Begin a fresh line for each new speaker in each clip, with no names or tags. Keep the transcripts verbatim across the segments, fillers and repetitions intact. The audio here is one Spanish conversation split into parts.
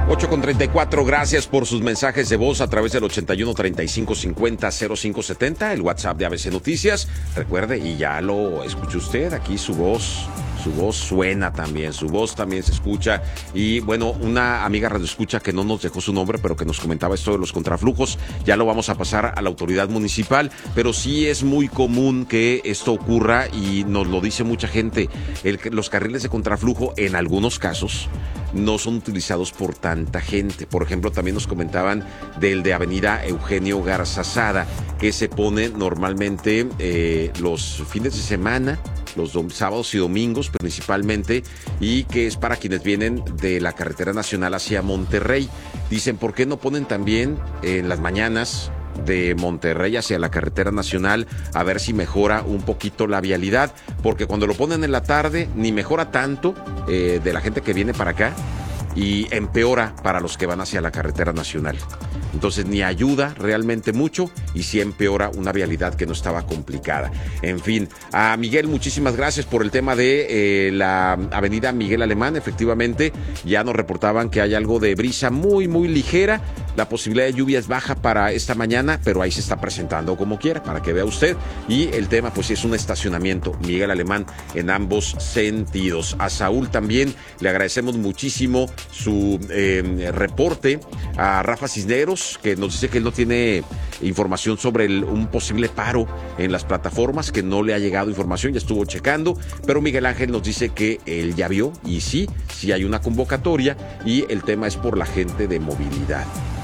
ocho con treinta y cuatro, gracias por sus mensajes de voz a través del ochenta y uno, treinta y cinco, cincuenta, cero cinco setenta, el WhatsApp de A B C Noticias. Recuerde, y ya lo escuchó usted, aquí su voz, su voz suena también, su voz también se escucha. Y bueno, una amiga radioescucha que no nos dejó su nombre, pero que nos comentaba esto de los contraflujos, ya lo vamos a pasar a la autoridad municipal, pero sí es muy común que esto ocurra y nos lo dice mucha gente. El, los carriles de contraflujo, en algunos casos, no son utilizados por tanta gente. Por ejemplo, también nos comentaban del de Avenida Eugenio Garzazada, que se pone normalmente eh, los fines de semana, los sábados y domingos principalmente, y que es para quienes vienen de la carretera nacional hacia Monterrey. Dicen, ¿por qué no ponen también en las mañanas de Monterrey hacia la carretera nacional, a ver si mejora un poquito la vialidad? Porque cuando lo ponen en la tarde ni mejora tanto eh, de la gente que viene para acá, y empeora para los que van hacia la carretera nacional. Entonces ni ayuda realmente mucho y sí empeora una vialidad que no estaba complicada. En fin, a Miguel, muchísimas gracias por el tema de eh, la avenida Miguel Alemán. Efectivamente, ya nos reportaban que hay algo de brisa muy, muy ligera. La posibilidad de lluvia es baja para esta mañana, pero ahí se está presentando como quiera, para que vea usted. Y el tema, pues, es un estacionamiento Miguel Alemán en ambos sentidos. A Saúl también le agradecemos muchísimo su eh, reporte. A Rafa Cisneros, que nos dice que él no tiene información sobre el, un posible paro en las plataformas, que no le ha llegado información, ya estuvo checando, pero Miguel Ángel nos dice que él ya vio, y sí, sí hay una convocatoria, y el tema es por la gente de movilidad,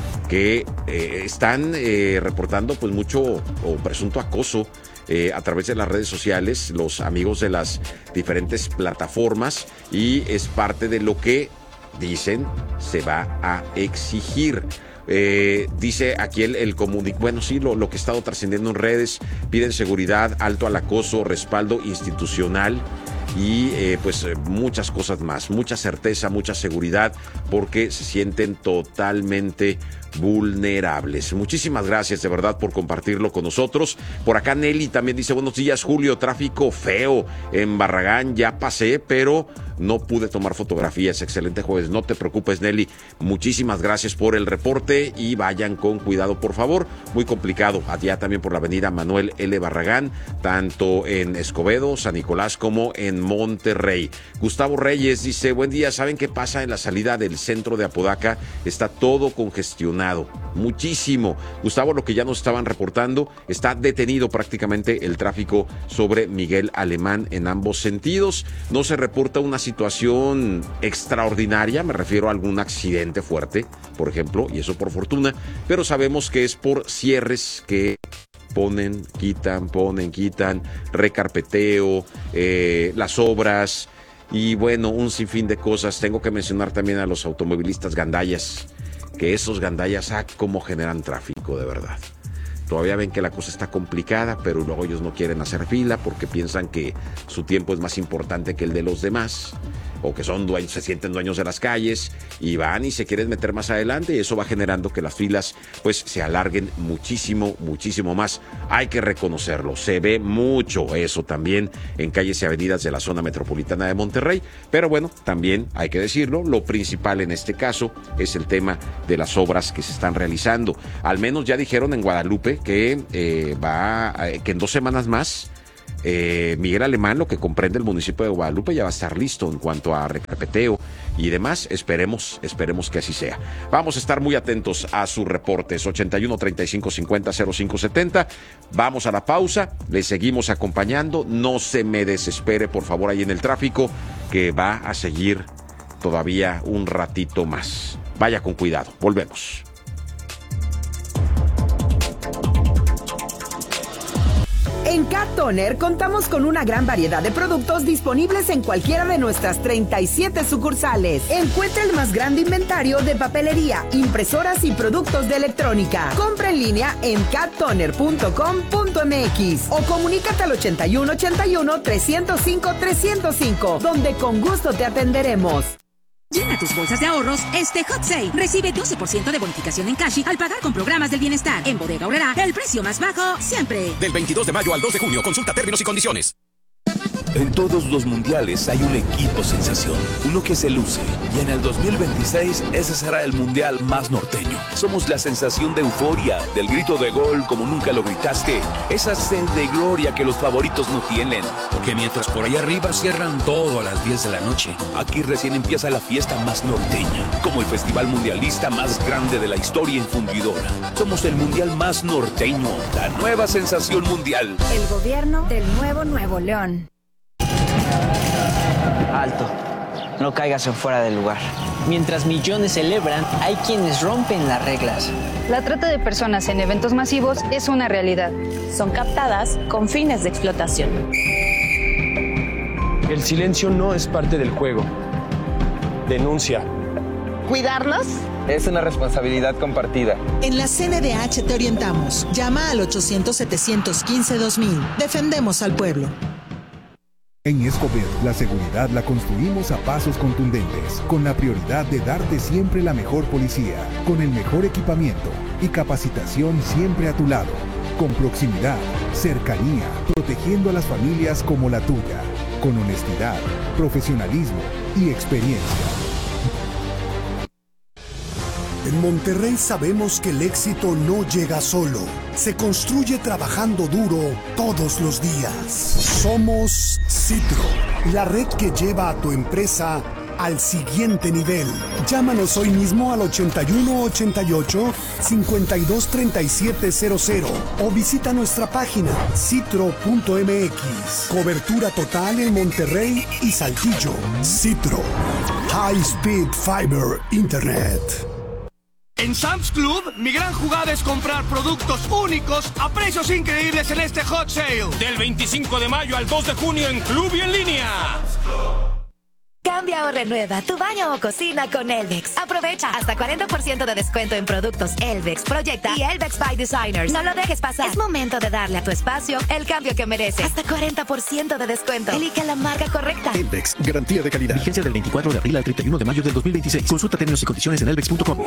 que eh, están eh, reportando pues mucho o presunto acoso eh, a través de las redes sociales, los amigos de las diferentes plataformas, y es parte de lo que dicen se va a exigir. Eh, dice aquí el, el comunicado, bueno, sí, lo, lo que ha estado trascendiendo en redes: piden seguridad, alto al acoso, respaldo institucional y eh, pues eh, muchas cosas más, mucha certeza, mucha seguridad, porque se sienten totalmente vulnerables. Muchísimas gracias de verdad por compartirlo con nosotros. Por acá Nelly también dice: buenos días, Julio, tráfico feo en Barragán, ya pasé, pero no pude tomar fotografías. Excelente jueves. No te preocupes, Nelly, muchísimas gracias por el reporte y vayan con cuidado, por favor. Muy complicado allá también por la avenida Manuel L. Barragán, tanto en Escobedo, San Nicolás, como en Monterrey. Gustavo Reyes dice: buen día, ¿saben qué pasa en la salida del centro de Apodaca? Está todo congestionado, muchísimo. Gustavo, lo que ya nos estaban reportando, está detenido prácticamente el tráfico sobre Miguel Alemán en ambos sentidos. No se reporta una situación extraordinaria, me refiero a algún accidente fuerte, por ejemplo, y eso por fortuna, pero sabemos que es por cierres que ponen, quitan, ponen, quitan, recarpeteo, eh, las obras y bueno, un sinfín de cosas. Tengo que mencionar también a los automovilistas gandallas, que esos gandallas, ah, cómo generan tráfico, de verdad. Todavía ven que la cosa está complicada, pero luego ellos no quieren hacer fila porque piensan que su tiempo es más importante que el de los demás, o que son dueños, se sienten dueños de las calles y van y se quieren meter más adelante, y eso va generando que las filas pues se alarguen muchísimo, muchísimo más. Hay que reconocerlo, se ve mucho eso también en calles y avenidas de la zona metropolitana de Monterrey, pero bueno, también hay que decirlo, lo principal en este caso es el tema de las obras que se están realizando. Al menos ya dijeron en Guadalupe que eh, va, eh, que en dos semanas más Eh, Miguel Alemán, lo que comprende el municipio de Guadalupe, ya va a estar listo en cuanto a recarpeteo y demás. Esperemos, esperemos que así sea. Vamos a estar muy atentos a sus reportes. ochenta y uno, treinta y cinco, cincuenta, cero cinco setenta. Vamos a la pausa, le seguimos acompañando. No se me desespere, por favor, ahí en el tráfico, que va a seguir todavía un ratito más. Vaya con cuidado, volvemos.
En Cat Toner contamos con una gran variedad de productos disponibles en cualquiera de nuestras treinta y siete sucursales. Encuentra el más grande inventario de papelería, impresoras y productos de electrónica. Compra en línea en cat toner punto com punto m x o comunícate al ochenta y uno, ochenta y uno, trescientos cinco, trescientos cinco, donde con gusto te atenderemos.
Llena tus bolsas de ahorros este Hot Sale. Recibe doce por ciento de bonificación en Cashi al pagar con programas del bienestar. En Bodega Aurrerá, el precio más bajo siempre.
Del veintidós de mayo al dos de junio, consulta términos y condiciones. En todos los mundiales hay un equipo sensación, uno que se luce. Y en el dos mil veintiséis ese será el mundial más norteño. Somos la sensación de euforia, del grito de gol como nunca lo gritaste. Esa sed de gloria que los favoritos no tienen. Porque mientras por allá arriba cierran todo a las diez de la noche, aquí recién empieza la fiesta más norteña. Como el festival mundialista más grande de la historia en Fundidora. Somos el mundial más norteño, la nueva sensación mundial.
El gobierno del nuevo Nuevo León.
Alto, no caigas en fuera del lugar. Mientras millones celebran, hay quienes rompen las reglas.
La trata de personas en eventos masivos es una realidad.
Son captadas con fines de explotación.
El silencio no es parte del juego. Denuncia.
¿Cuidarnos?
Es una responsabilidad compartida.
En la C N D H te orientamos. Llama al ochocientos, setecientos quince, dos mil. Defendemos al pueblo.
En Escobedo, la seguridad la construimos a pasos contundentes, con la prioridad de darte siempre la mejor policía, con el mejor equipamiento y capacitación siempre a tu lado, con proximidad, cercanía, protegiendo a las familias como la tuya, con honestidad, profesionalismo y experiencia.
En Monterrey sabemos que el éxito no llega solo, se construye trabajando duro todos los días. Somos Citro, la red que lleva a tu empresa al siguiente nivel. Llámanos hoy mismo al ochenta y uno ochenta y ocho, cincuenta y dos treinta y siete cero cero o visita nuestra página citro punto m x. Cobertura total en Monterrey y Saltillo. Citro, High Speed Fiber Internet.
En Sam's Club, mi gran jugada es comprar productos únicos a precios increíbles en este Hot Sale.
Del veinticinco de mayo al dos de junio en Club y en línea.
Cambia o renueva tu baño o cocina con Elvex. Aprovecha hasta cuarenta por ciento de descuento en productos Elvex, Proyecta y Elvex by Designers. No lo dejes pasar. Es momento de darle a tu espacio el cambio que merece. Hasta cuarenta por ciento de descuento. Elige la marca correcta.
Elvex, garantía de calidad. Vigencia del veinticuatro de abril al treinta y uno de mayo del dos mil veintiséis. Consulta términos y condiciones en elvex punto com.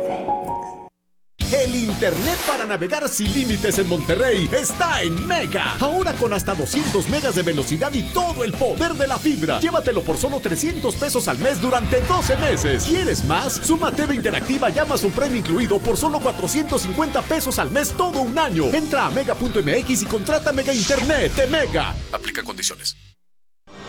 El internet para navegar sin límites en Monterrey está en Mega. Ahora con hasta doscientos megas de velocidad y todo el poder de la fibra. Llévatelo por solo trescientos pesos al mes durante doce meses. ¿Quieres más? Suma T V Interactiva y Amazon Prime incluido por solo cuatrocientos cincuenta pesos al mes todo un año. Entra a mega punto m x y contrata Mega Internet de Mega.
Aplica condiciones.